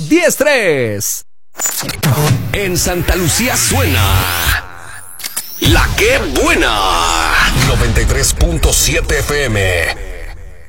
10-3. En Santa Lucía suena La Que Buena. 93.7 FM.